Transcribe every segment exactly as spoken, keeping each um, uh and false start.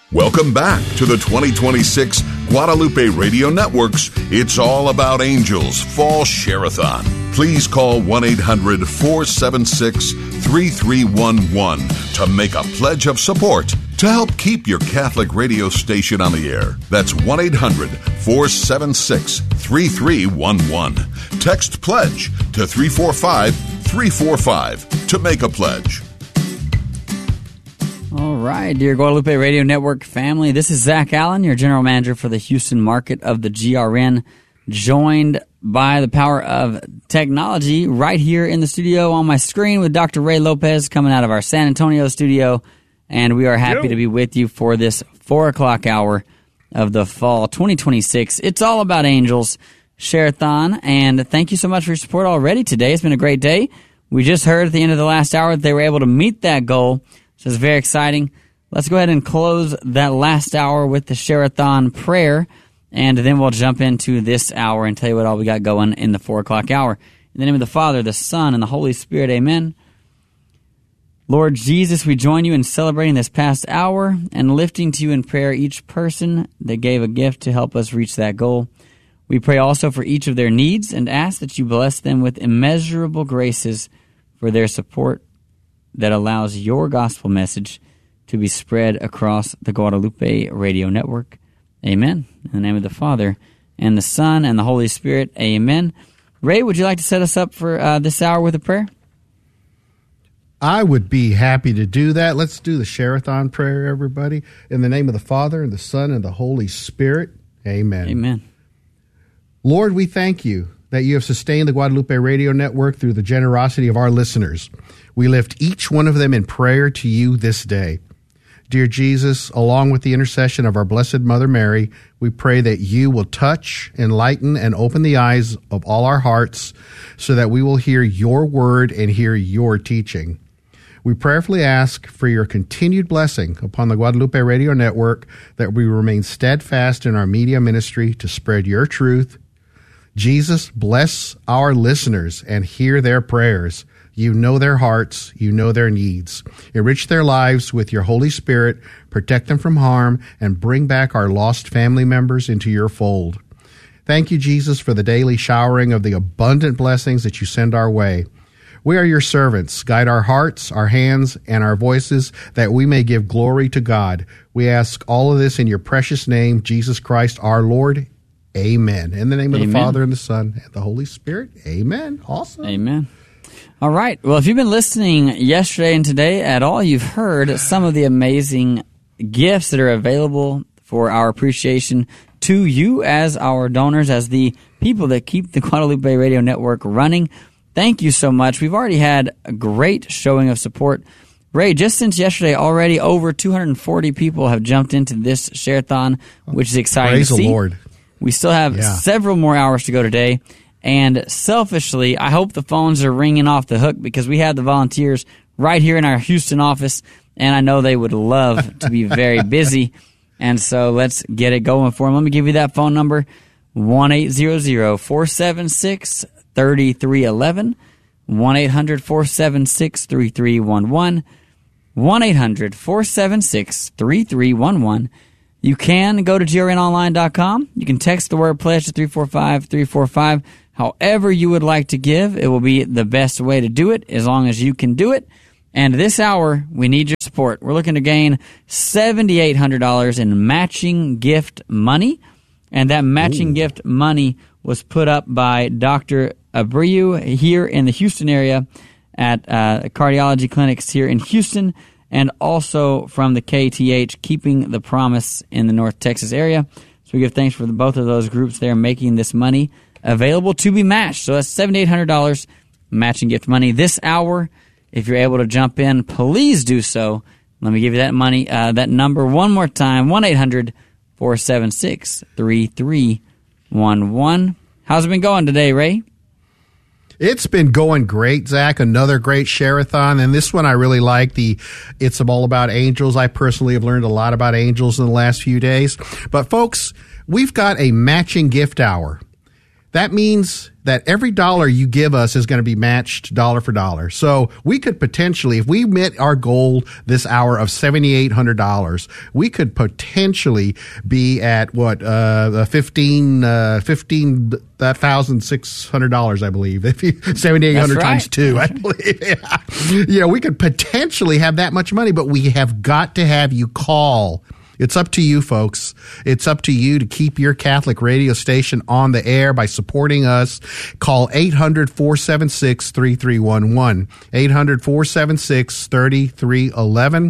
Welcome back to the twenty twenty-six Guadalupe Radio Network's It's All About Angels Fall Share-a-thon. Please call one eight hundred four seven six three three one one to make a pledge of support to help keep your Catholic radio station on the air. That's one eight hundred four seven six three three one one. Text PLEDGE to three four five three four five to make a pledge. All right, dear Guadalupe Radio Network family, this is Zach Allen, your general manager for the Houston market of the G R N, joined by the power of technology right here in the studio on my screen with Doctor Ray Lopez coming out of our San Antonio studio, and we are happy Yo. to be with you for this four o'clock hour of the fall twenty twenty-six. It's All About Angels Share-a-thon, and thank you so much for your support already today. It's been a great day. We just heard at the end of the last hour that they were able to meet that goal. So it's very exciting. Let's go ahead and close that last hour with the Share-a-thon prayer, and then we'll jump into this hour and tell you what all we got going in the four o'clock hour. In the name of the Father, the Son, and the Holy Spirit, amen. Lord Jesus, we join you in celebrating this past hour and lifting to you in prayer each person that gave a gift to help us reach that goal. We pray also for each of their needs and ask that you bless them with immeasurable graces for their support that allows your gospel message to be spread across the Guadalupe Radio Network. Amen. In the name of the Father, and the Son, and the Holy Spirit. Amen. Ray, would you like to set us up for uh, this hour with a prayer? I would be happy to do that. Let's do the Share-a-thon prayer, everybody. In the name of the Father, and the Son, and the Holy Spirit. Amen. Amen. Lord, we thank you that you have sustained the Guadalupe Radio Network through the generosity of our listeners. We lift each one of them in prayer to you this day. Dear Jesus, along with the intercession of our Blessed Mother Mary, we pray that you will touch, enlighten, and open the eyes of all our hearts so that we will hear your word and hear your teaching. We prayerfully ask for your continued blessing upon the Guadalupe Radio Network, that we remain steadfast in our media ministry to spread your truth. Jesus, bless our listeners and hear their prayers. You know their hearts. You know their needs. Enrich their lives with your Holy Spirit. Protect them from harm and bring back our lost family members into your fold. Thank you, Jesus, for the daily showering of the abundant blessings that you send our way. We are your servants. Guide our hearts, our hands, and our voices that we may give glory to God. We ask all of this in your precious name, Jesus Christ, our Lord. Amen. In the name of Amen. The Father, and the Son, and the Holy Spirit. Amen. Awesome. Amen. All right. Well, if you've been listening yesterday and today at all, you've heard some of the amazing gifts that are available for our appreciation to you as our donors, as the people that keep the Guadalupe Radio Network running. Thank you so much. We've already had a great showing of support. Ray, just since yesterday, already over two hundred forty people have jumped into this Share-a-thon, which is exciting Praise to see. the Lord. We still have yeah. several more hours to go today. And selfishly, I hope the phones are ringing off the hook because we have the volunteers right here in our Houston office, and I know they would love to be very busy. And so let's get it going for them. Let me give you that phone number, one eight hundred four seven six three three one one, one eight hundred four seven six three three one one, one eight hundred four seven six three three one one. You can go to G R N online dot com. You can text the word pledge to three four five three four five. However you would like to give, it will be the best way to do it, as long as you can do it. And this hour, we need your support. We're looking to gain seven thousand eight hundred dollars in matching gift money. And that matching Ooh. gift money was put up by Doctor Abreu here in the Houston area at uh, cardiology clinics here in Houston, and also from the K T H, Keeping the Promise in the North Texas area. So we give thanks for the, both of those groups there making this money available to be matched. So that's seven thousand eight hundred dollars matching gift money this hour. If you're able to jump in, please do so. Let me give you that money, uh, that number one more time, one eight hundred four seven six three three one one. How's it been going today, Ray? It's been going great, Zach. Another great Share-a-thon. And this one I really like. The It's All About Angels. I personally have learned a lot about angels in the last few days. But folks, we've got a matching gift hour. that means that every dollar you give us is going to be matched dollar for dollar. So we could potentially, if we met our goal this hour of seven thousand eight hundred dollars, we could potentially be at what, uh, fifteen, uh, fifteen thousand six hundred dollars, I believe. If you, seven thousand eight hundred right. times two, I believe. Yeah. You know, we could potentially have that much money, but we have got to have you call. It's up to you, folks. It's up to you to keep your Catholic radio station on the air by supporting us. Call eight hundred, four seven six, three three one one. eight hundred, four seven six, three three one one.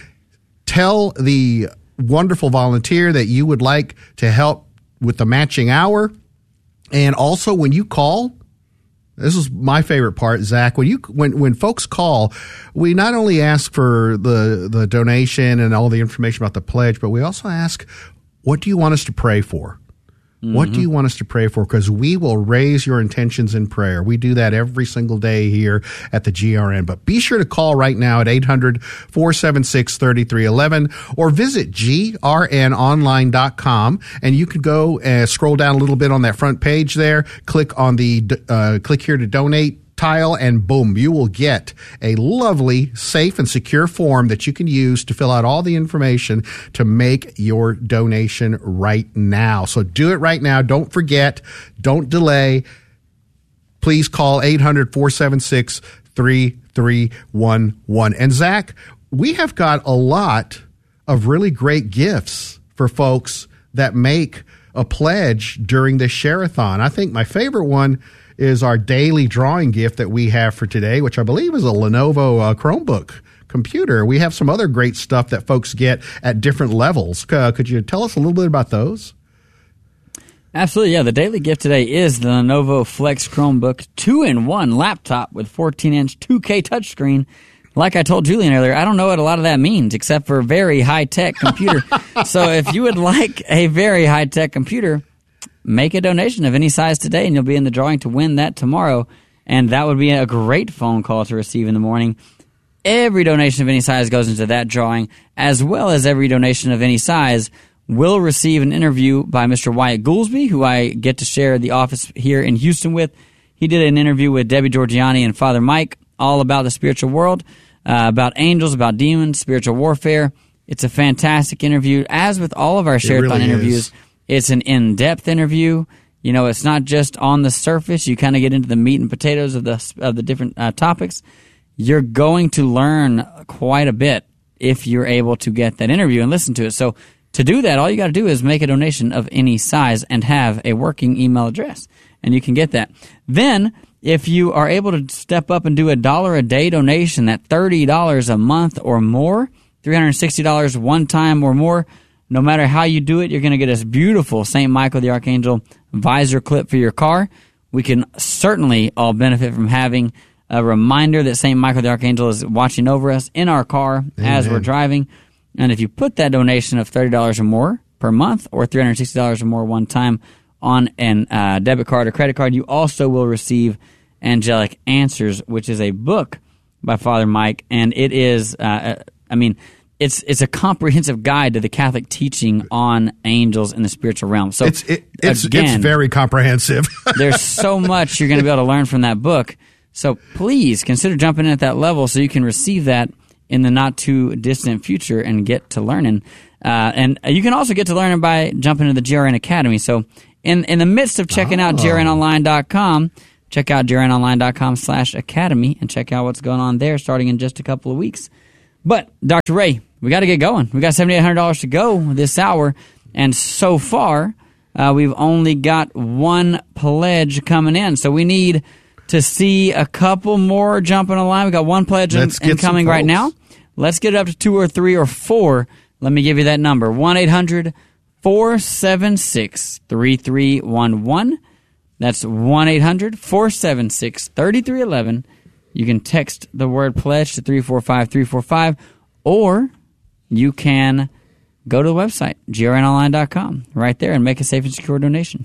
Tell the wonderful volunteer that you would like to help with the matching hour. And also, when you call, this is my favorite part, Zach. When you when when folks call, we not only ask for the the donation and all the information about the pledge, but we also ask, what do you want us to pray for? Mm-hmm. What do you want us to pray for? Because we will raise your intentions in prayer. We do that every single day here at the G R N. But be sure to call right now at eight hundred, four seven six, three three one one or visit G R N online dot com, and you can go and scroll down a little bit on that front page there, click on the uh, click here to donate tile, and boom, you will get a lovely, safe, and secure form that you can use to fill out all the information to make your donation right now. So do it right now. Don't forget. Don't delay. Please call eight hundred, four seven six, three three one one. And Zach, we have got a lot of really great gifts for folks that make a pledge during this share-a-thon. I think my favorite one is our daily drawing gift that we have for today, which I believe is a Lenovo uh, Chromebook computer. We have some other great stuff that folks get at different levels. Uh, could you tell us a little bit about those? Absolutely, yeah. The daily gift today is the Lenovo Flex Chromebook two in one laptop with fourteen inch two K touchscreen. Like I told Julian earlier, I don't know what a lot of that means except for very high-tech computer. So if you would like a very high-tech computer, make a donation of any size today, and you'll be in the drawing to win that tomorrow. And that would be a great phone call to receive in the morning. Every donation of any size goes into that drawing, as well as every donation of any size will receive an interview by Mister Wyatt Goolsby, who I get to share the office here in Houston with. He did an interview with Debbie Georgiani and Father Mike, all about the spiritual world, uh, about angels, about demons, spiritual warfare. It's a fantastic interview. As with all of our Share-a-thon really interviews, is. It's an in-depth interview. You know, it's not just on the surface. You kind of get into the meat and potatoes of the of the different uh, topics. You're going to learn quite a bit if you're able to get that interview and listen to it. So to do that, all you got to do is make a donation of any size and have a working email address, and you can get that. Then, if you are able to step up and do a dollar a day donation, that thirty dollars a month or more, three hundred sixty dollars one time or more, no matter how you do it, you're going to get this beautiful Saint Michael the Archangel visor clip for your car. We can certainly all benefit from having a reminder that Saint Michael the Archangel is watching over us in our car Amen. As we're driving. And if you put that donation of thirty dollars or more per month or three hundred sixty dollars or more one time on a uh, debit card or credit card, you also will receive Angelic Answers, which is a book by Father Mike. And it is, uh, I mean, It's it's a comprehensive guide to the Catholic teaching on angels in the spiritual realm. So it's it, it's, again, it's very comprehensive. There's so much you're going to be able to learn from that book. So please consider jumping in at that level so you can receive that in the not too distant future and get to learning. Uh, and you can also get to learning by jumping into the G R N Academy. So in in the midst of checking oh. out G R N online dot com, check out G R N online dot com slash academy and check out what's going on there starting in just a couple of weeks. But Doctor Ray, we got to get going. We got seven thousand eight hundred dollars to go this hour, and so far uh, we've only got one pledge coming in. So we need to see a couple more jump in a line. We got one pledge in, incoming right now. Let's get it up to two or three or four. Let me give you that number: one eight hundred, four seven six, three three one one. That's one eight hundred, four seven six, three three one one. You can text the word pledge to three four five three four five, or you can go to the website, G R N online dot com, right there, and make a safe and secure donation.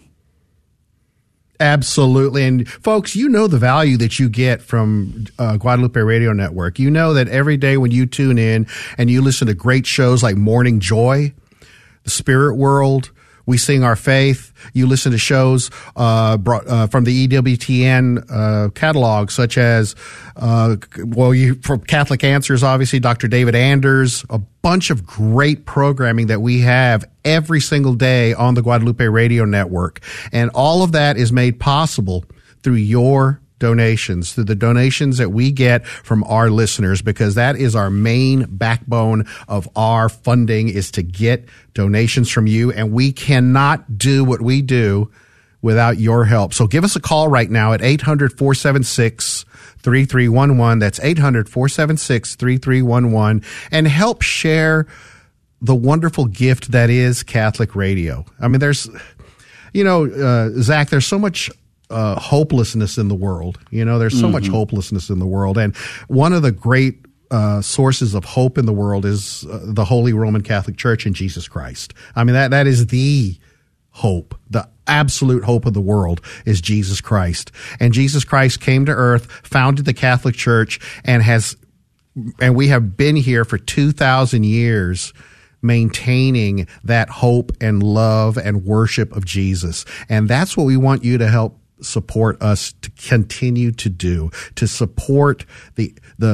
Absolutely. And folks, you know the value that you get from uh, Guadalupe Radio Network. You know that every day when you tune in and you listen to great shows like Morning Joy, The Spirit World, We sing our faith. You listen to shows uh, brought, uh, from the E W T N uh, catalog, such as, uh, well, you from Catholic Answers, obviously, Doctor David Anders, a bunch of great programming that we have every single day on the Guadalupe Radio Network. And all of that is made possible through your donations, through the donations that we get from our listeners, because that is our main backbone of our funding, is to get donations from you. And we cannot do what we do without your help. So give us a call right now at eight hundred, four seven six, three three one one. That's eight hundred, four seven six, three three one one, and help share the wonderful gift that is Catholic radio. I mean, there's, you know, uh, Zach, there's so much Uh, hopelessness in the world. You know, there's so mm-hmm. much hopelessness in the world. And one of the great uh, sources of hope in the world is uh, the Holy Roman Catholic Church and Jesus Christ. I mean, that that is the hope, the absolute hope of the world is Jesus Christ. And Jesus Christ came to earth, founded the Catholic Church, and has, and we have been here for two thousand years maintaining that hope and love and worship of Jesus. And that's what we want you to help support us to continue to do, to support the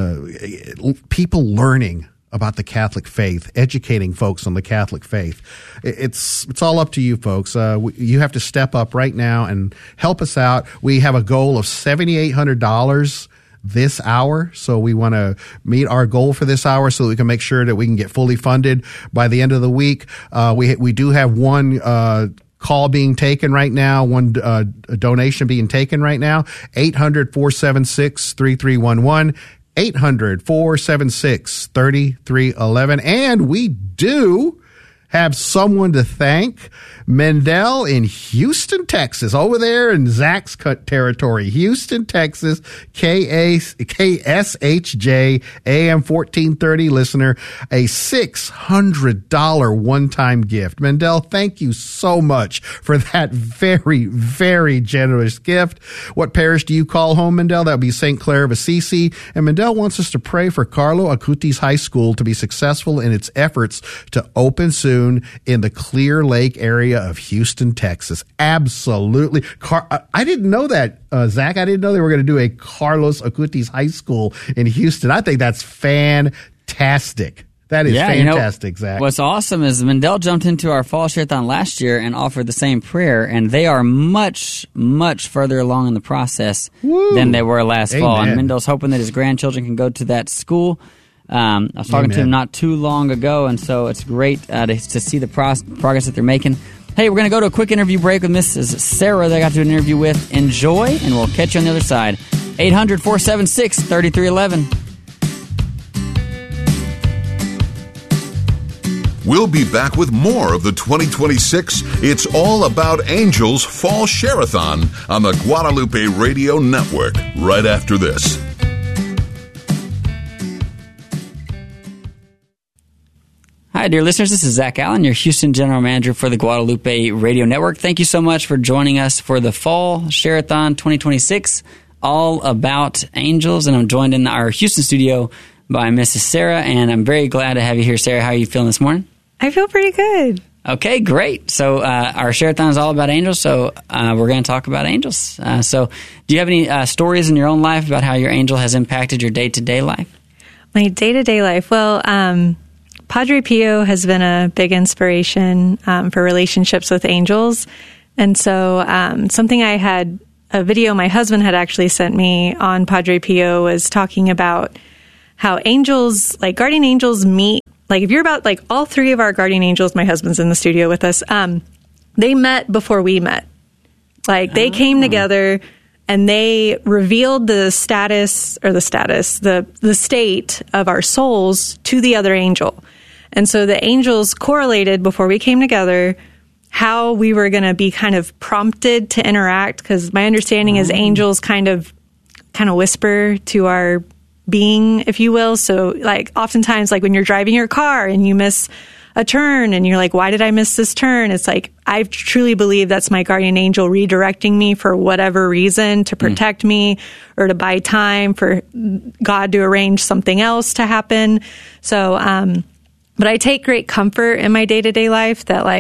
the people learning about the Catholic faith, educating folks on the Catholic faith. It's it's all up to you, folks. Uh, we, you have to step up right now and help us out. We have a goal of seven thousand eight hundred dollars this hour, so we want to meet our goal for this hour so that we can make sure that we can get fully funded by the end of the week. Uh, we we do have one uh call being taken right now, one uh, donation being taken right now, eight hundred, four seven six, three three one one, eight hundred, four seven six, three three one one. And we do have someone to thank. Mendel in Houston, Texas, over there in Zach's cut territory. Houston, Texas, K S H J A M fourteen thirty listener, a six hundred dollars one-time gift. Mendel, thank you so much for that very, very generous gift. What parish do you call home, Mendel? That would be Saint Clair of Assisi. And Mendel wants us to pray for Carlo Acutis High School to be successful in its efforts to open soon in the Clear Lake area of Houston, Texas. Absolutely. Car- I didn't know that, uh, Zach. I didn't know they were going to do a Carlos Acutis High School in Houston. I think that's fantastic. That is yeah, fantastic, you know, Zach. What's awesome is Mendel jumped into our Fall Share-a-thon last year and offered the same prayer, and they are much, much further along in the process Woo. than they were last Amen. fall. And Mendel's hoping that his grandchildren can go to that school. Um, I was talking Amen. to him not too long ago, and so it's great uh, to, to see the pro- progress that they're making. Hey, we're going to go to a quick interview break with Missus Sarah that I got to do an interview with. Enjoy, and we'll catch you on the other side. eight hundred, four seven six, three three one one. We'll be back with more of the twenty twenty-six It's All About Angels Fall Share-a-thon on the Guadalupe Radio Network right after this. Hi, dear listeners. This is Zach Allen, your Houston General Manager for the Guadalupe Radio Network. Thank you so much for joining us for the Fall Share-a-thon twenty twenty-six, All About Angels. And I'm joined in our Houston studio by Missus Sarah, and I'm very glad to have you here, Sarah. How are you feeling this morning? I feel pretty good. Okay, great. So uh, our Share-a-thon is all about angels, so uh, we're going to talk about angels. Uh, so do you have any uh, stories in your own life about how your angel has impacted your day-to-day life? My day-to-day life? Well, um, Padre Pio has been a big inspiration um, for relationships with angels. And so um, something I had, a video my husband had actually sent me on Padre Pio was talking about how angels, like guardian angels meet. Like if you're about, like all three of our guardian angels, my husband's in the studio with us, um, they met before we met. Like they oh. came together and they revealed the status or the status, the, the state of our souls to the other angel. And so the angels correlated before we came together how we were going to be kind of prompted to interact. Because my understanding oh. is angels kind of, kind of whisper to our being, if you will. So like oftentimes, like when you're driving your car and you miss a turn and you're like, why did I miss this turn? It's like, I truly believe that's my guardian angel redirecting me for whatever reason, to protect mm. me or to buy time for God to arrange something else to happen. So, um, but I take great comfort in my day-to-day life that like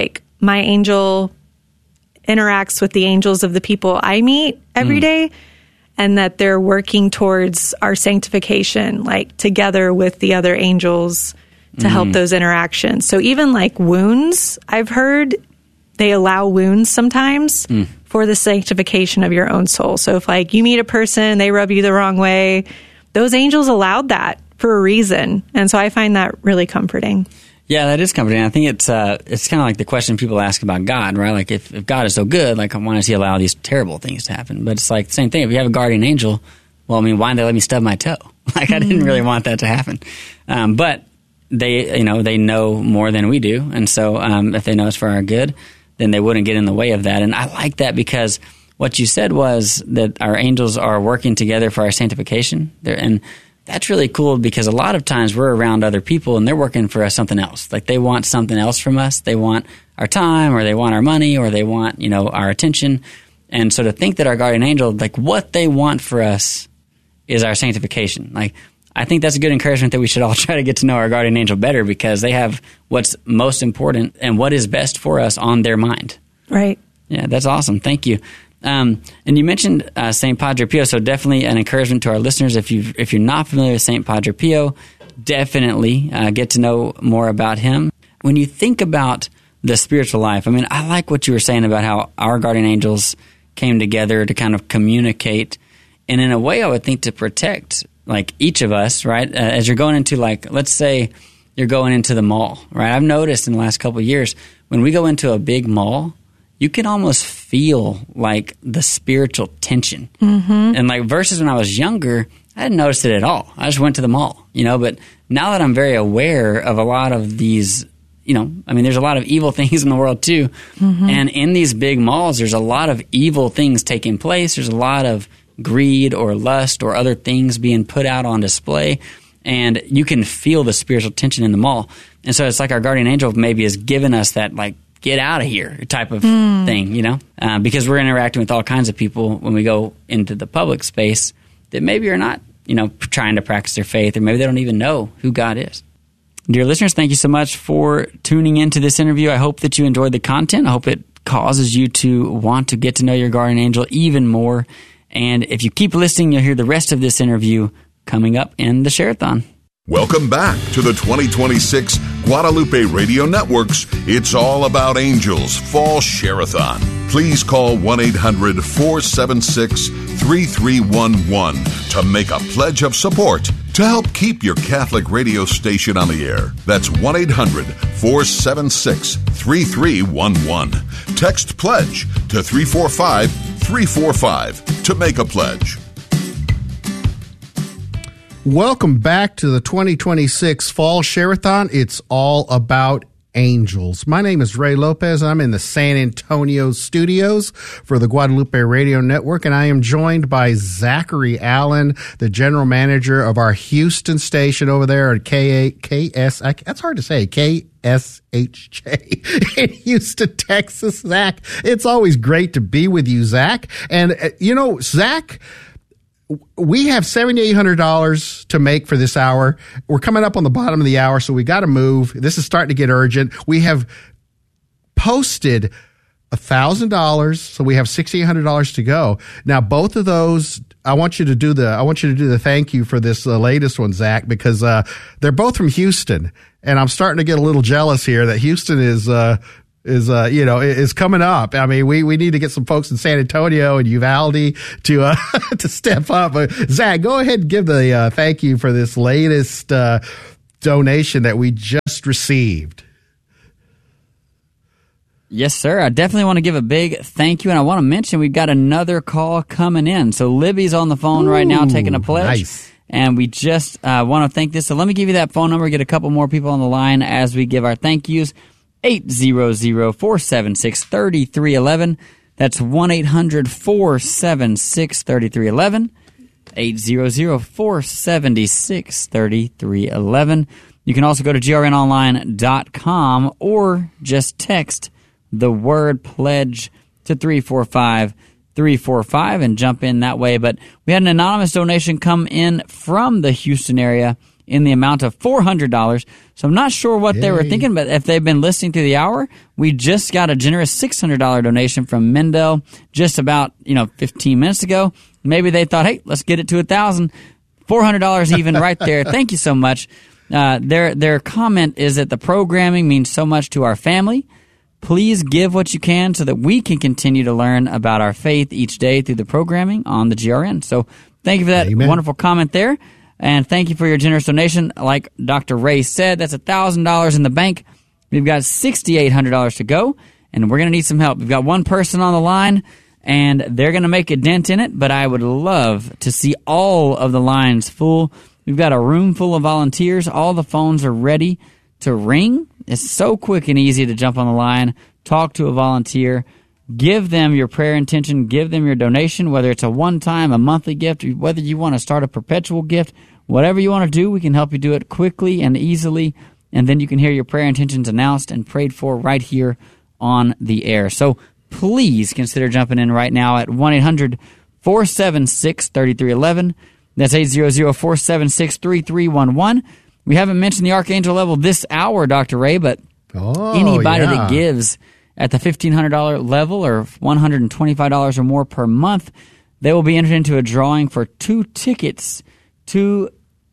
my angel interacts with the angels of the people I meet every mm. day, and that they're working towards our sanctification, like together with the other angels to mm. help those interactions. So even like wounds, I've heard they allow wounds sometimes mm. for the sanctification of your own soul. So if like you meet a person, they rub you the wrong way, those angels allowed that for a reason. And so I find that really comforting. Yeah, that is comforting. I think it's uh, it's kind of like the question people ask about God, right? Like, if, if God is so good, like, why does he allow these terrible things to happen? But it's like the same thing. If you have a guardian angel, well, I mean, why did they let me stub my toe? Like, I didn't really want that to happen. Um, but they, you know, they know more than we do. And so um, if they know it's for our good, then they wouldn't get in the way of that. And I like that because what you said was that our angels are working together for our sanctification. They're, and that's really cool because a lot of times we're around other people and they're working for us something else. Like they want something else from us. They want our time, or they want our money, or they want, you know, our attention. And so to think that our guardian angel, like what they want for us is our sanctification. Like I think that's a good encouragement that we should all try to get to know our guardian angel better, because they have what's most important and what is best for us on their mind. Right. Yeah, that's awesome. Thank you. Um, and you mentioned uh, Saint Padre Pio, so definitely an encouragement to our listeners. If you if you're not familiar with Saint Padre Pio, definitely uh, get to know more about him. When you think about the spiritual life, I mean, I like what you were saying about how our guardian angels came together to kind of communicate, and in a way, I would think to protect like each of us, right? Uh, as you're going into, like, let's say you're going into the mall, right? I've noticed in the last couple of years when we go into a big mall, you can almost feel like the spiritual tension. Mm-hmm. And like versus when I was younger, I didn't notice it at all. I just went to the mall, you know, but now that I'm very aware of a lot of these, you know, I mean, there's a lot of evil things in the world too. Mm-hmm. And in these big malls, there's a lot of evil things taking place. There's a lot of greed or lust or other things being put out on display. And you can feel the spiritual tension in the mall. And so it's like our guardian angel maybe has given us that, like, get out of here type of mm. thing, you know, uh, because we're interacting with all kinds of people when we go into the public space that maybe are not, you know, trying to practice their faith, or maybe they don't even know who God is. Dear listeners, thank you so much for tuning into this interview. I hope that you enjoyed the content. I hope it causes you to want to get to know your guardian angel even more. And if you keep listening, you'll hear the rest of this interview coming up in the Share-a-thon. Welcome back to the twenty twenty-six Guadalupe Radio Network's It's All About Angels Fall Share-a-thon. Please call one eight hundred four seven six three three one one to make a pledge of support to help keep your Catholic radio station on the air. That's one eight hundred four seven six three three one one. Text PLEDGE to three four five three four five to make a pledge. Welcome back to the twenty twenty-six Fall Share-a-thon. It's all about angels. My name is Ray Lopez. I'm in the San Antonio studios for the Guadalupe Radio Network, and I am joined by Zachary Allen, the general manager of our Houston station over there at K A K S. That's hard to say. K S H J in Houston, Texas. Zach, it's always great to be with you, Zach. And uh, you know, Zach, we have seven thousand eight hundred dollars to make for this hour. We're coming up on the bottom of the hour, so we got to move. This is starting to get urgent. We have posted one thousand dollars, so we have six thousand eight hundred dollars to go. Now, both of those, I want you to do the I want you to do the thank you for this uh, latest one, Zach, because uh, they're both from Houston, and I'm starting to get a little jealous here that Houston is uh, is, uh, you know, is coming up. I mean, we, we need to get some folks in San Antonio and Uvalde to, uh, to step up. But Zach, go ahead and give the, uh, thank you for this latest, uh, donation that we just received. Yes, sir. I definitely want to give a big thank you. And I want to mention we've got another call coming in. So Libby's on the phone Ooh, right now taking a pledge. Nice. And we just, uh, want to thank this. So let me give you that phone number, get a couple more people on the line as we give our thank yous. eight hundred, four seven six, three three one one. That's one eight hundred, four seven six, three three one one. eight hundred, four seven six, three three one one. You can also go to G R N online dot com or just text the word pledge to three four five three four five and jump in that way. But we had an anonymous donation come in from the Houston area, in the amount of four hundred dollars. So I'm not sure what Yay. They were thinking, but if they've been listening through the hour, we just got a generous six hundred dollars donation from Mendel just about, you know, fifteen minutes ago. Maybe they thought, hey, let's get it to one thousand dollars. four hundred dollars even right there. Thank you so much. Uh, their their comment is that the programming means so much to our family. Please give what you can so that we can continue to learn about our faith each day through the programming on the G R N. So thank you for that Amen. Wonderful comment there. And thank you for your generous donation. Like Doctor Ray said, that's one thousand dollars in the bank. We've got six thousand eight hundred dollars to go, and we're going to need some help. We've got one person on the line, and they're going to make a dent in it, but I would love to see all of the lines full. We've got a room full of volunteers. All the phones are ready to ring. It's so quick and easy to jump on the line, talk to a volunteer, give them your prayer intention, give them your donation, whether it's a one-time, a monthly gift, whether you want to start a perpetual gift, whatever you want to do, we can help you do it quickly and easily, and then you can hear your prayer intentions announced and prayed for right here on the air. So please consider jumping in right now at one eight hundred four seven six three three one one. That's eight hundred four seven six three three one one. We haven't mentioned the Archangel level this hour, Doctor Ray, but oh, anybody yeah. that gives at the fifteen hundred dollars level or one hundred twenty-five dollars or more per month, they will be entered into a drawing for two tickets to,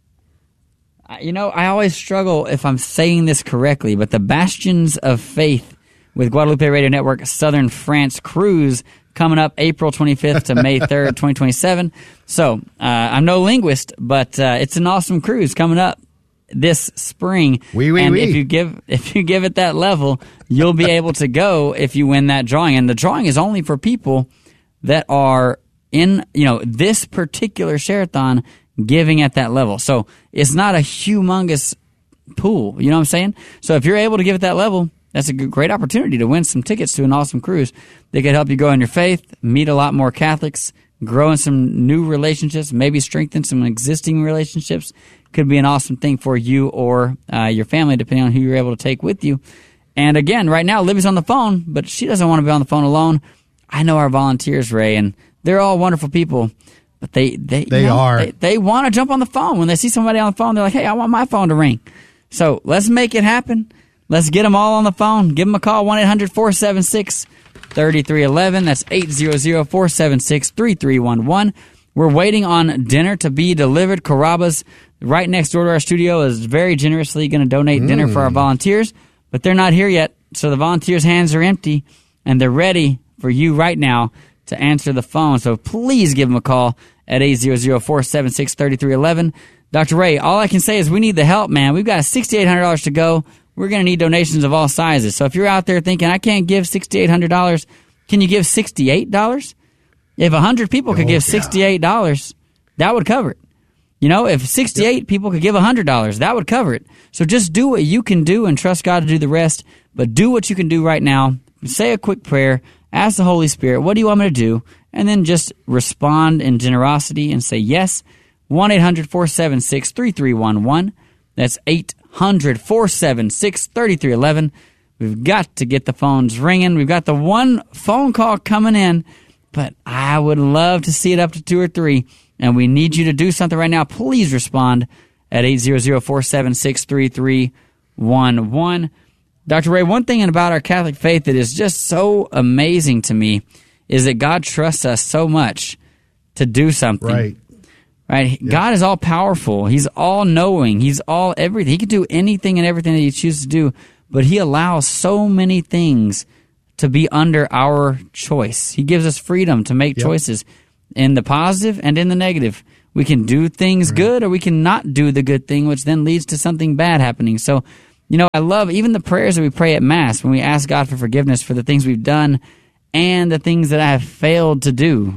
you know, I always struggle if I'm saying this correctly, but the Bastions of Faith with Guadalupe Radio Network Southern France cruise coming up April twenty-fifth to May third, twenty twenty-seven. So uh, I'm no linguist, but uh, it's an awesome cruise coming up this spring. Oui, oui, and oui. if you give if you give it that level, you'll be able to go if you win that drawing. And the drawing is only for people that are in, you know, this particular Share-a-thon giving at that level. So it's not a humongous pool. You know what I'm saying? So if you're able to give at that level, that's a great opportunity to win some tickets to an awesome cruise that could help you grow in your faith, meet a lot more Catholics, grow in some new relationships, maybe strengthen some existing relationships. Could be an awesome thing for you or uh, your family, depending on who you're able to take with you. And again, right now, Libby's on the phone, but she doesn't want to be on the phone alone. I know our volunteers, Ray, and they're all wonderful people, but they they they you know, are they, they want to jump on the phone when they see somebody on the phone. They're like, "Hey, I want my phone to ring." So let's make it happen. Let's get them all on the phone. Give them a call, one eight hundred four seven six three three one one. That's eight hundred four seven six three three one one. We're waiting on dinner to be delivered. Carrabba's right next door to our studio is very generously going to donate mm. dinner for our volunteers, but they're not here yet, so the volunteers' hands are empty, and they're ready for you right now to answer the phone. So please give them a call at eight hundred four seven six three three one one. Doctor Ray, all I can say is we need the help, man. We've got six thousand eight hundred dollars to go. We're going to need donations of all sizes. So if you're out there thinking, I can't give six thousand eight hundred dollars, can you give sixty-eight dollars? If one hundred people could oh, give sixty-eight dollars, yeah. that would cover it. You know, if sixty-eight yep. people could give one hundred dollars, that would cover it. So just do what you can do and trust God to do the rest. But do what you can do right now. Say a quick prayer. Ask the Holy Spirit, what do you want me to do? And then just respond in generosity and say yes. one eight hundred four seven six three three one one. That's eight hundred four seven six three three one one. We've got to get the phones ringing. We've got the one phone call coming in, but I would love to see it up to two or three. And we need you to do something right now. Please respond at eight hundred four seven six three three one one. Doctor Ray, one thing about our Catholic faith that is just so amazing to me is that God trusts us so much to do something. Right. Right? Yeah. God is all powerful. He's all knowing. He's all everything. He can do anything and everything that he chooses to do, but he allows so many things to be under our choice. He gives us freedom to make yep. choices in the positive and in the negative. We can do things right. good, or we can not do the good thing, which then leads to something bad happening. So, you know, I love even the prayers that we pray at Mass when we ask God for forgiveness for the things we've done and the things that I have failed to do.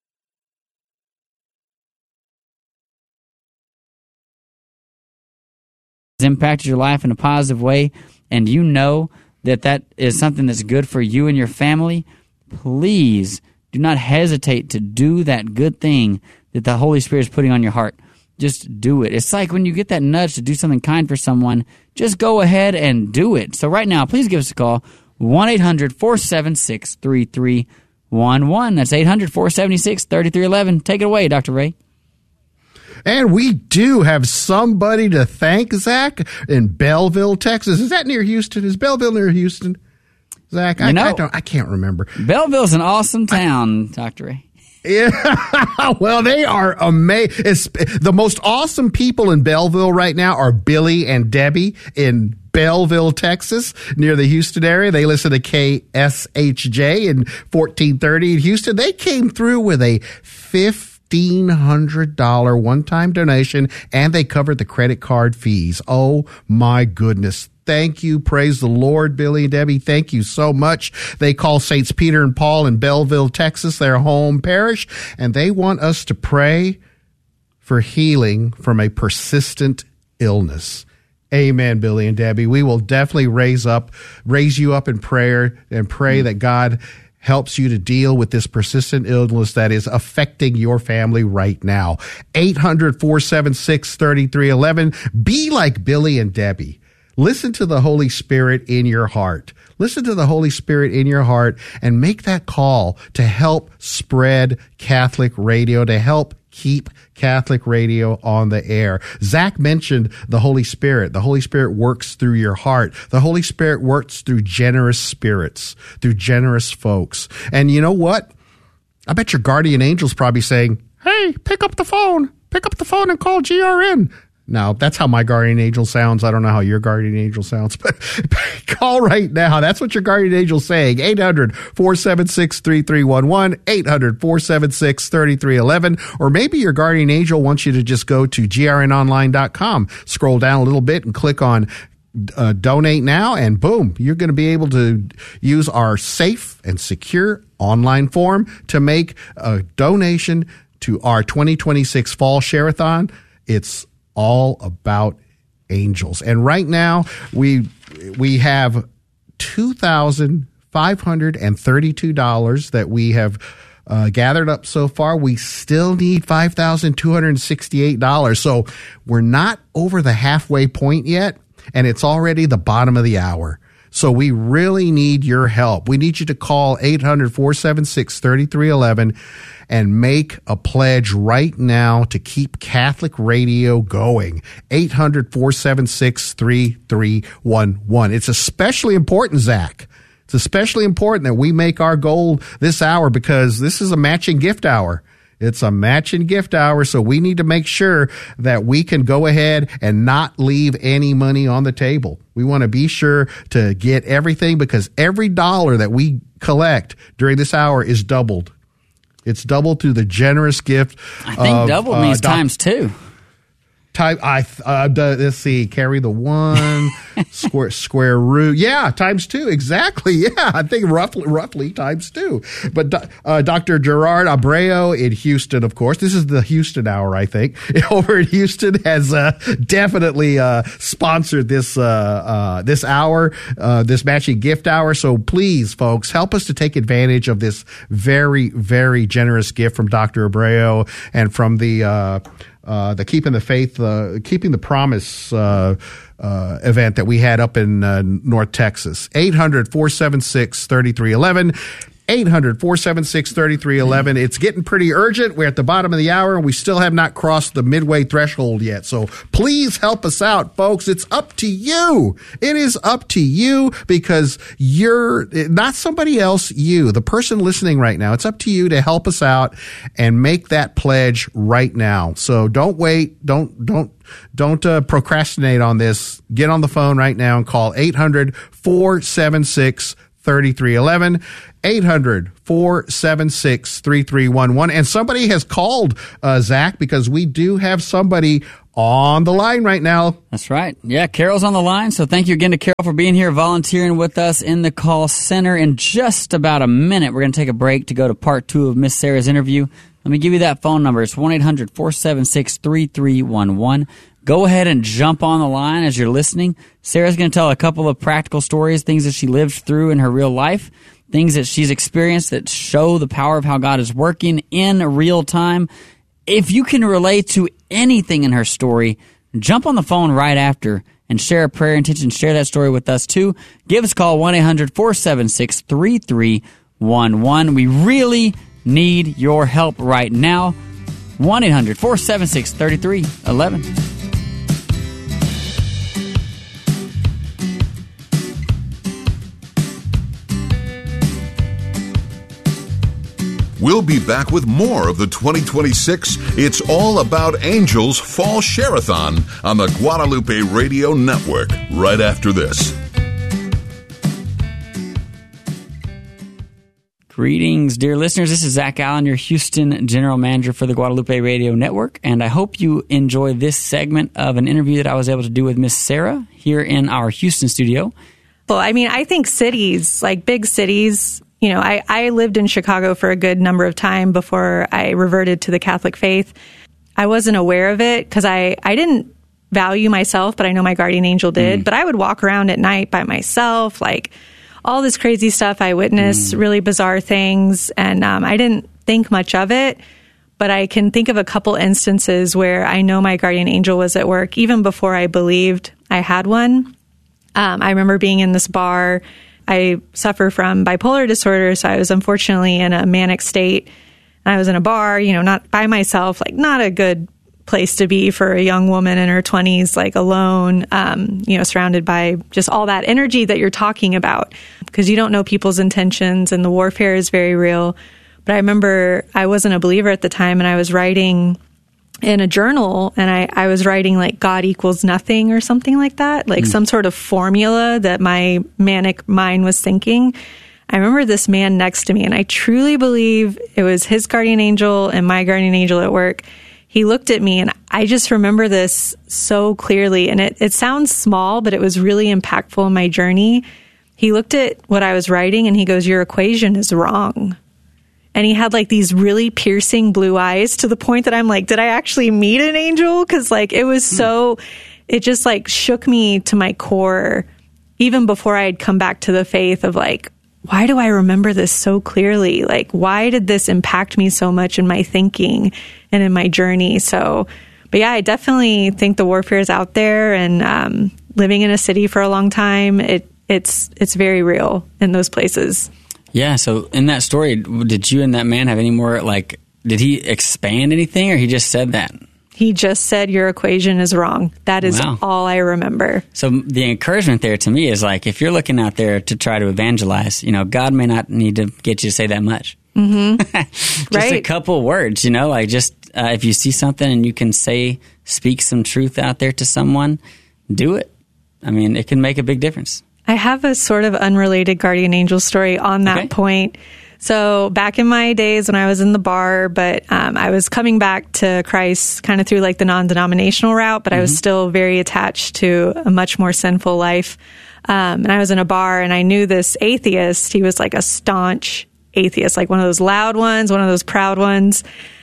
It's impacted your life in a positive way, and you know that that is something that's good for you and your family. Please do not hesitate to do that good thing that the Holy Spirit is putting on your heart. Just do it. It's like when you get that nudge to do something kind for someone, just go ahead and do it. So right now, please give us a call, one eight hundred four seven six three three one one. That's eight hundred four seven six three three one one. Take it away, Doctor Ray. And we do have somebody to thank, Zach, in Belleville, Texas. Is that near Houston? Is Belleville near Houston? Zach, I, you know, I, don't, I can't remember. Belleville's an awesome town, Doctor Ray. Yeah, well, they are amazing. The most awesome people in Belleville right now are Billy and Debbie in Belleville, Texas, near the Houston area. They listen to K S H J in fourteen thirty in Houston. They came through with a fifteen hundred dollars one-time donation, and they covered the credit card fees. Oh, my goodness. Thank you. Praise the Lord, Billy and Debbie. Thank you so much. They call Saints Peter and Paul in Belleville, Texas, their home parish, and they want us to pray for healing from a persistent illness. Amen, Billy and Debbie. We will definitely raise up, raise you up in prayer and pray that God helps you to deal with this persistent illness that is affecting your family right now. eight hundred, four seven six, three three one one. Be like Billy and Debbie. Listen to the Holy Spirit in your heart. Listen to the Holy Spirit in your heart and make that call to help spread Catholic radio, to help keep Catholic radio on the air. Zach mentioned the Holy Spirit. The Holy Spirit works through your heart. The Holy Spirit works through generous spirits, through generous folks. And you know what? I bet your guardian angel's probably saying, hey, pick up the phone. Pick up the phone and call G R N. Now, that's how my guardian angel sounds. I don't know how your guardian angel sounds, but call right now. That's what your guardian angel's saying. eight hundred, four seven six, three three one one, eight hundred, four seven six, three three one one. Or maybe your guardian angel wants you to just go to G R N online dot com, scroll down a little bit and click on uh, donate now, and boom, you're going to be able to use our safe and secure online form to make a donation to our twenty twenty-six Fall Share-a-thon. It's all about angels. And right now we we have two thousand five hundred thirty-two dollars that we have uh, gathered up so far. We still need five thousand two hundred sixty-eight dollars. So we're not over the halfway point yet, and it's already the bottom of the hour. So we really need your help. We need you to call eight hundred, four seven six, three three one one and make a pledge right now to keep Catholic radio going. eight hundred, four seven six, three three one one. It's especially important, Zach. It's especially important that we make our goal this hour, because this is a matching gift hour. It's a matching gift hour, so we need to make sure that we can go ahead and not leave any money on the table. We want to be sure to get everything, because every dollar that we collect during this hour is doubled. It's doubled through the generous gift. I think of, double uh, means doc- times two. Type I uh, let's see, carry the one square square root. Yeah, times two exactly. Yeah, I think roughly roughly times two. But uh, Doctor Gerard Abreu in Houston, of course, this is the Houston hour. I think over in Houston has uh, definitely uh, sponsored this uh, uh, this hour, uh, this matching gift hour. So please, folks, help us to take advantage of this very very generous gift from Doctor Abreu and from the. Uh, Uh, the Keeping the Faith, uh, Keeping the Promise uh, uh, event that we had up in uh, North Texas. eight hundred, four seven six, three three one one. eight hundred, four seven six, three three one one. It's getting pretty urgent. We're at the bottom of the hour, and we still have not crossed the midway threshold yet. So please help us out, folks. It's up to you. It is up to you, because you're not somebody else, you, the person listening right now. It's up to you to help us out and make that pledge right now. So don't wait. Don't, don't, don't uh, procrastinate on this. Get on the phone right now and call eight hundred, four seven six, three three one one. eight hundred, four seven six, three three one one. And somebody has called, uh, Zach, because we do have somebody on the line right now. That's right. Yeah, Carol's on the line. So thank you again to Carol for being here, volunteering with us in the call center. In just about a minute, we're going to take a break to go to part two of Miss Sarah's interview. Let me give you that phone number. It's one eight hundred, four seven six, three three one one. Go ahead and jump on the line as you're listening. Sarah's going to tell a couple of practical stories, things that she lived through in her real life, things that she's experienced that show the power of how God is working in real time. If you can relate to anything in her story, jump on the phone right after and share a prayer intention. Share that story with us too. Give us a call, one eight hundred, four seven six, three three one one. We really need your help right now. one eight hundred four seven six three three one one. We'll be back with more of the twenty twenty-six It's All About Angels Fall Share-a-thon on the Guadalupe Radio Network right after this. Greetings, dear listeners. This is Zach Allen, your Houston General Manager for the Guadalupe Radio Network, and I hope you enjoy this segment of an interview that I was able to do with Miss Sarah here in our Houston studio. Well, I mean, I think cities, like big cities, you know, I, I lived in Chicago for a good number of time before I reverted to the Catholic faith. I wasn't aware of it because I, I didn't value myself, but I know my guardian angel did. Mm. But I would walk around at night by myself, like all this crazy stuff I witnessed, mm. really bizarre things. And um, I didn't think much of it. But I can think of a couple instances where I know my guardian angel was at work even before I believed I had one. Um, I remember being in this bar. I suffer from bipolar disorder, so I was unfortunately in a manic state. And I was in a bar, you know, not by myself, like not a good place to be for a young woman in her twenties, like alone, um, you know, surrounded by just all that energy that you're talking about, because you don't know people's intentions and the warfare is very real. But I remember I wasn't a believer at the time, and I was writing in a journal, and I, I was writing like God equals nothing or something like that, like mm. some sort of formula that my manic mind was thinking. I remember this man next to me, and I truly believe it was his guardian angel and my guardian angel at work. He looked at me, and I just remember this so clearly, and it, it sounds small, but it was really impactful in my journey. He looked at what I was writing, and he goes, "Your equation is wrong." And he had like these really piercing blue eyes to the point that I'm like, did I actually meet an angel? Because like it was so, it just like shook me to my core, even before I had come back to the faith of like, why do I remember this so clearly? Like, why did this impact me so much in my thinking and in my journey? So, but yeah, I definitely think the warfare is out there, and um, living in a city for a long time, it it's it's very real in those places. Yeah, so in that story, did you and that man have any more, like, did he expand anything, or he just said that? He just said, your equation is wrong. That is wow. all I remember. So the encouragement there to me is, like, if you're looking out there to try to evangelize, you know, God may not need to get you to say that much. Mm-hmm. just right. a couple words, you know, like just uh, if you see something and you can say, speak some truth out there to someone, do it. I mean, it can make a big difference. I have a sort of unrelated guardian angel story on that okay. point. So back in my days when I was in the bar, but um, I was coming back to Christ kind of through like the non-denominational route, but mm-hmm. I was still very attached to a much more sinful life. Um, and I was in a bar, and I knew this atheist. He was like a staunch atheist, like one of those loud ones, one of those proud ones.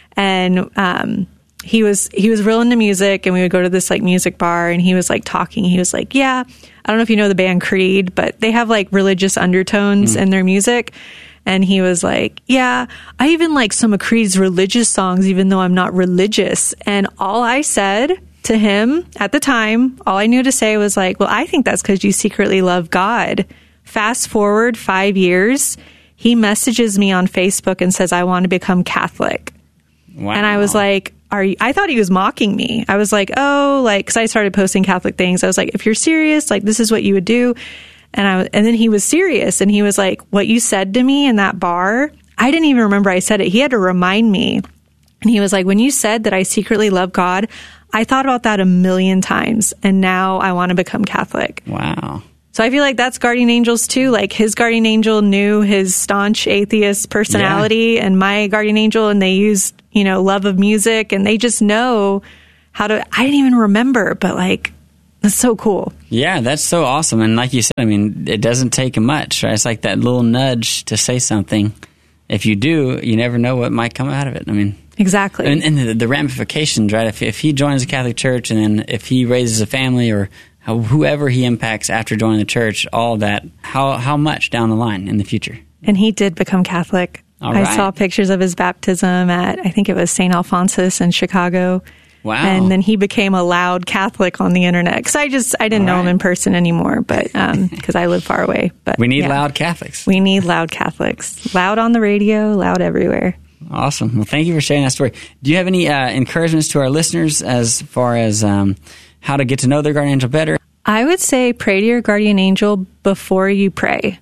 And um He was he was real into music, and we would go to this like music bar, and he was like talking. He was like, yeah, I don't know if you know the band Creed, but they have like religious undertones mm. in their music. And he was like, yeah, I even like some of Creed's religious songs, even though I'm not religious. And all I said to him at the time, all I knew to say was like, well, I think that's because you secretly love God. Fast forward five years, he messages me on Facebook and says, I want to become Catholic. Wow. And I was like, Are you, I thought he was mocking me. I was like, oh, like, because I started posting Catholic things. I was like, if you're serious, like, this is what you would do. And I, and then he was serious, and he was like, what you said to me in that bar, I didn't even remember I said it. He had to remind me. And he was like, when you said that I secretly love God, I thought about that a million times, and now I want to become Catholic. Wow. So I feel like that's guardian angels too. Like his guardian angel knew his staunch atheist personality, yeah. and my guardian angel, and they used, you know, love of music, and they just know how to, I didn't even remember, but like, that's so cool. Yeah, that's so awesome. And like you said, I mean, it doesn't take much, right? It's like that little nudge to say something. If you do, you never know what might come out of it. I mean, exactly. And, and the, the ramifications, right? If, if he joins the Catholic Church, and then if he raises a family, or how, whoever he impacts after joining the church, all that, how how much down the line in the future? And he did become Catholic. All I right. saw pictures of his baptism at, I think it was Saint Alphonsus in Chicago. Wow. And then he became a loud Catholic on the internet. Because I just, I didn't all know right. him in person anymore, but because um, I live far away. But we need yeah. loud Catholics. We need loud Catholics. Loud on the radio, loud everywhere. Awesome. Well, thank you for sharing that story. Do you have any uh, encouragements to our listeners as far as um, how to get to know their guardian angel better? I would say pray to your guardian angel before you pray.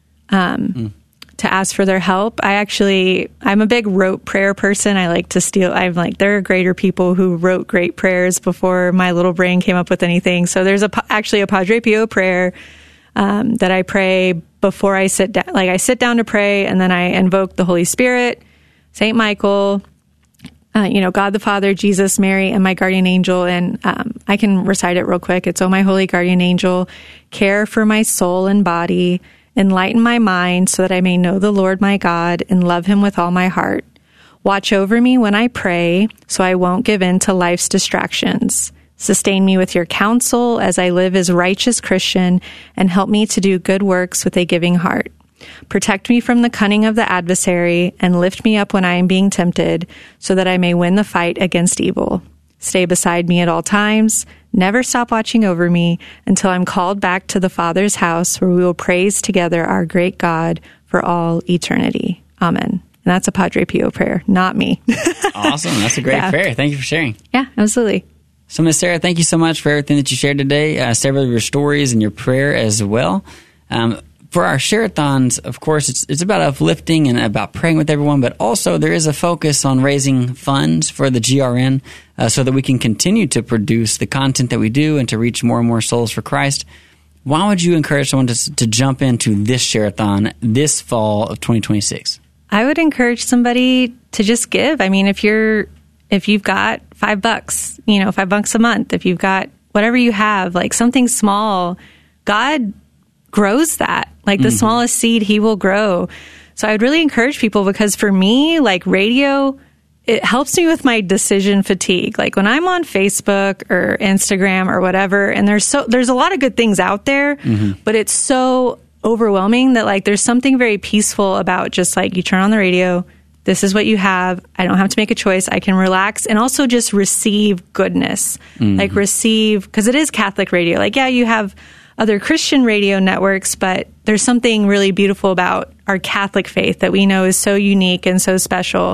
Um, mm. To ask for their help. I actually, I'm a big rote prayer person. I like to steal, I'm like, there are greater people who wrote great prayers before my little brain came up with anything. So there's a, actually a Padre Pio prayer um, that I pray before I sit down. Like I sit down to pray and then I invoke the Holy Spirit, Saint Michael, uh, you know, God the Father, Jesus, Mary, and my guardian angel. And um, I can recite it real quick. It's, "Oh, my holy guardian angel, care for my soul and body, enlighten my mind so that I may know the Lord my God and love him with all my heart. Watch over me when I pray so I won't give in to life's distractions. Sustain me with your counsel as I live as a righteous Christian and help me to do good works with a giving heart. Protect me from the cunning of the adversary and lift me up when I am being tempted so that I may win the fight against evil. Stay beside me at all times. Never stop watching over me until I'm called back to the Father's house where we will praise together our great God for all eternity. Amen." And that's a Padre Pio prayer, not me. Awesome. That's a great yeah. prayer. Thank you for sharing. Yeah, absolutely. So, Miss Sarah, thank you so much for everything that you shared today, uh, several of your stories and your prayer as well. Um, for our share-a-thons, of course, it's it's about uplifting and about praying with everyone, but also there is a focus on raising funds for the G R N uh, so that we can continue to produce the content that we do and to reach more and more souls for Christ. Why would you encourage someone to, to jump into this share-a-thon this fall of twenty twenty-six? I would encourage somebody to just give. I mean, if you're if you've got five bucks, you know, five bucks a month, if you've got whatever you have, like something small, God grows that. Like the mm-hmm. smallest seed, he will grow. So I would really encourage people, because for me, like radio, it helps me with my decision fatigue. Like when I'm on Facebook or Instagram or whatever, and there's so there's a lot of good things out there, mm-hmm. but it's so overwhelming that like there's something very peaceful about just like you turn on the radio, this is what you have. I don't have to make a choice. I can relax and also just receive goodness. Mm-hmm. Like receive, because it is Catholic radio. Like, yeah, you have other Christian radio networks, but there's something really beautiful about our Catholic faith that we know is so unique and so special.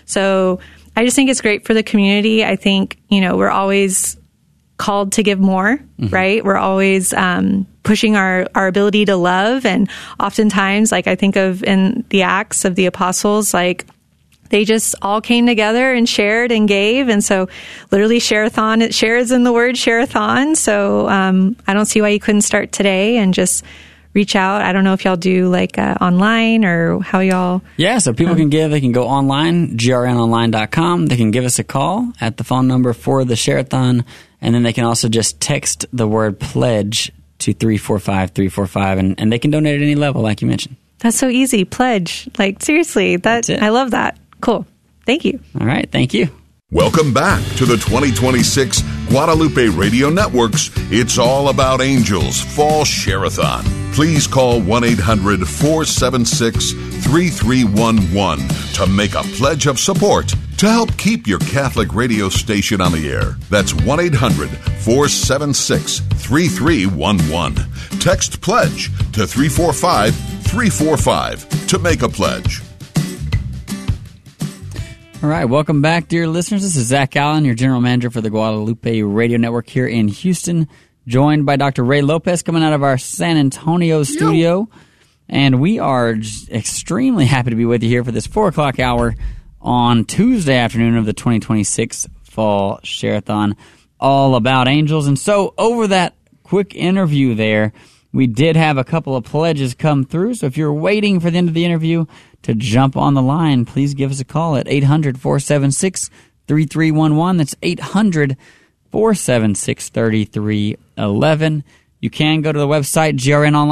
So I just think it's great for the community. I think, you know, we're always called to give more, mm-hmm. right? We're always um, pushing our, our ability to love. And oftentimes, like I think of in the Acts of the Apostles, like they just all came together and shared and gave. And so literally share-a-thon, it shares in the word share-a-thon. So um, I don't see why you couldn't start today and just reach out. I don't know if y'all do like uh, online or how y'all... Yeah, so people um, can give. They can go online, G R N online dot com. They can give us a call at the phone number for the share-a-thon. And then they can also just text the word pledge to three four five three four five. And, and they can donate at any level, like you mentioned. That's so easy. Pledge. Like, seriously, that I love that. Cool. Thank you. All right. Thank you. Welcome back to the twenty twenty-six Guadalupe Radio Network's It's All About Angels Fall Share-a-thon. Please call one eight hundred four seven six three three one one to make a pledge of support to help keep your Catholic radio station on the air. That's one eight hundred four seven six three three one one. Text pledge to three four five three four five to make a pledge. All right, welcome back, dear listeners. This is Zach Allen, your general manager for the Guadalupe Radio Network here in Houston, joined by Doctor Ray Lopez coming out of our San Antonio studio. Yo. And we are just extremely happy to be with you here for this four o'clock hour on Tuesday afternoon of the twenty twenty-six Fall Share-a-thon, all about angels. And so over that quick interview there, we did have a couple of pledges come through. So if you're waiting for the end of the interview to jump on the line, please give us a call at eight hundred four seven six three three one one. That's eight hundred four seven six three three one one. You can go to the website, G R N online.